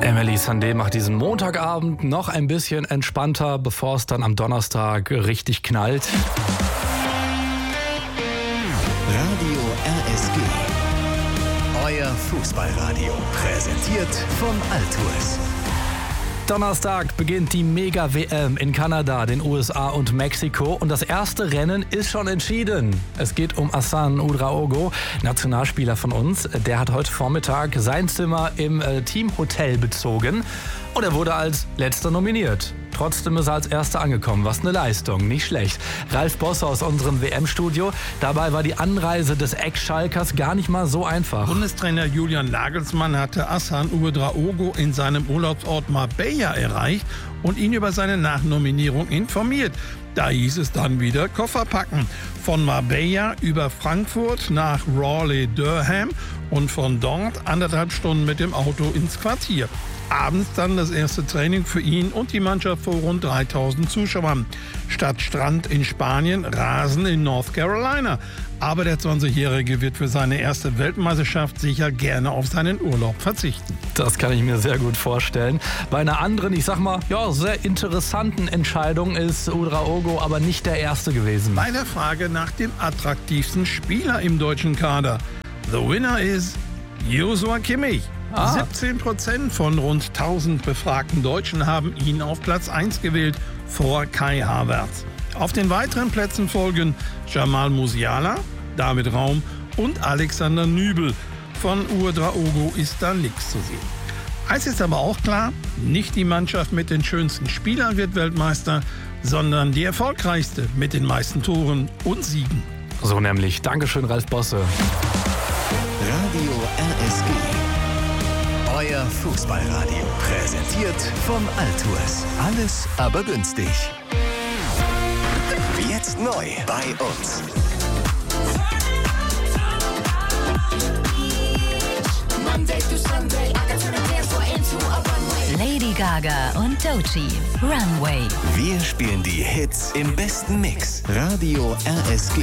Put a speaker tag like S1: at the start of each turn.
S1: Emily Sandé macht diesen Montagabend noch ein bisschen entspannter, bevor es dann am Donnerstag richtig knallt.
S2: Radio RSG. Euer Fußballradio. Präsentiert von Altours.
S1: Donnerstag beginnt die Mega-WM in Kanada, den USA und Mexiko. Und das erste Rennen ist schon entschieden. Es geht um Hassan Ouedraogo, Nationalspieler von uns. Der hat heute Vormittag sein Zimmer im Teamhotel bezogen. Und er wurde als Letzter nominiert. Trotzdem ist er als Erster angekommen. Was eine Leistung, nicht schlecht. Ralf Bosse aus unserem WM-Studio. Dabei war die Anreise des Ex-Schalkers gar nicht mal so einfach.
S3: Bundestrainer Julian Nagelsmann hatte Hassan Ouedraogo in seinem Urlaubsort Marbella erreicht und ihn über seine Nachnominierung informiert. Da hieß es dann wieder Koffer packen. Von Marbella über Frankfurt nach Raleigh-Durham und von dort 1,5 Stunden mit dem Auto ins Quartier. Abends dann das erste Training für ihn und die Mannschaft vor rund 3000 Zuschauern. Statt Strand in Spanien, Rasen in North Carolina. Aber der 20-Jährige wird für seine erste Weltmeisterschaft sicher gerne auf seinen Urlaub verzichten.
S1: Das kann ich mir sehr gut vorstellen. Bei einer anderen, ich sag mal, sehr interessanten Entscheidung ist Ouedraogo aber nicht der Erste gewesen.
S3: Bei der Frage nach dem attraktivsten Spieler im deutschen Kader. The winner is Joshua Kimmich. 17% von rund 1000 befragten Deutschen haben ihn auf Platz 1 gewählt, vor Kai Havertz. Auf den weiteren Plätzen folgen Jamal Musiala, David Raum und Alexander Nübel. Von Ouedraogo ist da nichts zu sehen. Eins ist aber auch klar, nicht die Mannschaft mit den schönsten Spielern wird Weltmeister, sondern die erfolgreichste mit den meisten Toren und Siegen.
S1: So nämlich. Dankeschön, Ralf Bosse.
S2: Radio RSG. Euer Fußballradio. Präsentiert von Altours. Alles aber günstig. Jetzt neu bei uns.
S4: Lady Gaga und Doechii. Runway.
S2: Wir spielen die Hits im besten Mix. Radio RSG.